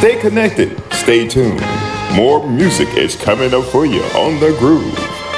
Stay connected. Stay tuned. More music is coming up for you on The Groove.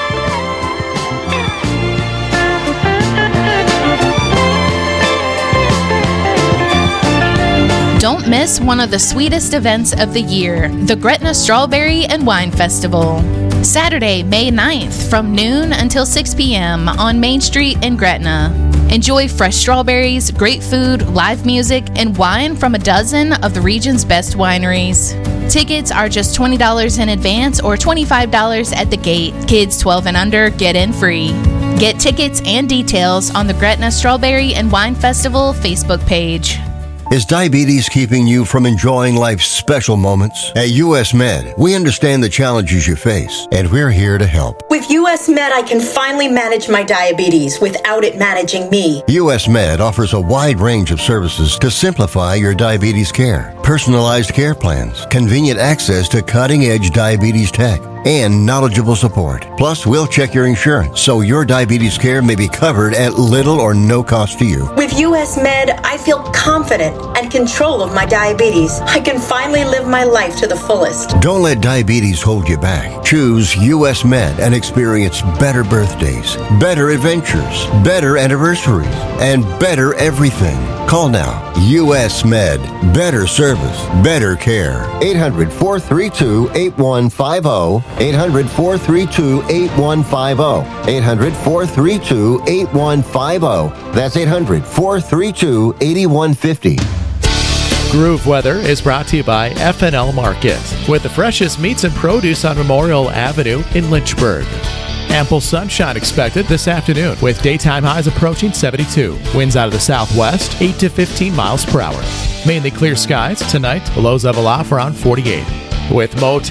Don't miss one of the sweetest events of the year, the Gretna Strawberry and Wine Festival. Saturday, May 9th from noon until 6 p.m. on Main Street in Gretna. Enjoy fresh strawberries, great food, live music, and wine from a dozen of the region's best wineries. Tickets are just $20 in advance or $25 at the gate. Kids 12 and under get in free. Get tickets and details on the Gretna Strawberry and Wine Festival Facebook page. Is diabetes keeping you from enjoying life's special moments? At US Med, we understand the challenges you face, and we're here to help. With US Med, I can finally manage my diabetes without it managing me. US Med offers a wide range of services to simplify your diabetes care. Personalized care plans, convenient access to cutting-edge diabetes tech, and knowledgeable support. Plus, we'll check your insurance so your diabetes care may be covered at little or no cost to you. With US Med, I feel confident and control of my diabetes. I can finally live my life to the fullest. Don't let diabetes hold you back. Choose US Med and experience better birthdays, better adventures, better anniversaries, and better everything. Call now. US Med. Better service, better care. 800-432-8150. 800-432-8150. 800-432-8150. That's 800-432-8150. Groove Weather is brought to you by F&L Market, with the freshest meats and produce on Memorial Avenue in Lynchburg. Ample sunshine expected this afternoon, with daytime highs approaching 72. Winds out of the southwest, 8 to 15 miles per hour. Mainly clear skies tonight. Lows level off around 48. With Motown